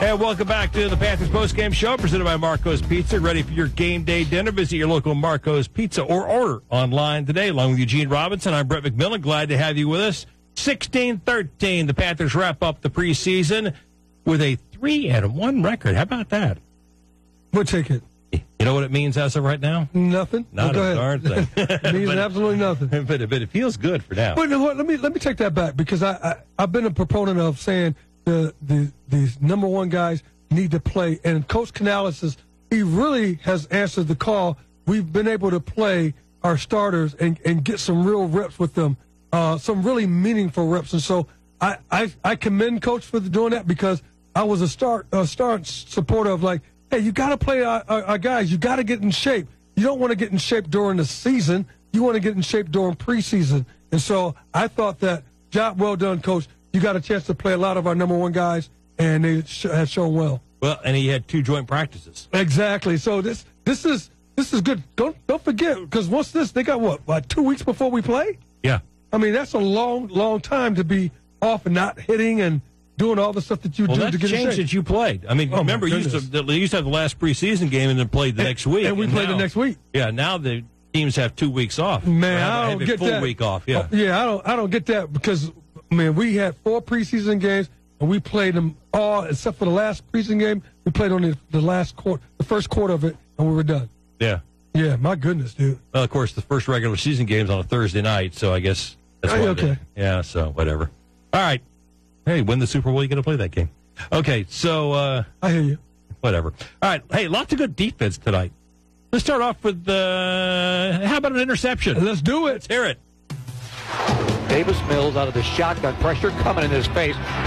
And welcome back to the Panthers postgame show presented by Marco's Pizza. Ready for your game day dinner? Visit your local Marco's Pizza or order online today. Along with Eugene Robinson, I'm Brett McMillan. Glad to have you with us. 16-13, the Panthers wrap up the preseason with a 3-1 record. How about that? We'll take it. You know what it means as of right now? Nothing. Not a darn thing. It means absolutely nothing. But it feels good for now. But you know what? Let me take that back, because I've been a proponent of saying these number one guys need to play, and Coach Canales he really has answered the call. We've been able to play our starters and get some real reps with them, some really meaningful reps. And so I commend Coach for doing that, because I was a start supporter of, like, hey, you got to play our guys. You got to get in shape. You don't want to get in shape during the season. You want to get in shape during preseason. And so I thought that, job well done, Coach. You got a chance to play a lot of our number one guys, and they have shown well. Well, and he had 2 joint practices. Exactly. So this is good. Don't forget, because once they got what, 2 weeks before we play? Yeah. I mean, that's a long time to be off and not hitting and doing all the stuff that you do to get in shape. Well, that's changed since you played. I mean, remember, you used to have the last preseason game and then played the next week. And we played the next week. Yeah, now the teams have 2 weeks off. Man, I don't get that. Full week off, yeah. I don't get that, because, man, we had 4 preseason games, and we played them all, except for the last preseason game. We played only the first quarter of it, and we were done. Yeah. Yeah, my goodness, dude. Well, of course, the first regular season game's on a Thursday night, so I guess that's why. Okay. Yeah, so whatever. All right. Hey, win the Super Bowl, you got to play that game. Okay, so. I hear you. Whatever. All right. Hey, lots of good defense tonight. Let's start off with, how about an interception? Let's do it. Let's hear it. Davis Mills out of the shotgun, pressure coming in his face.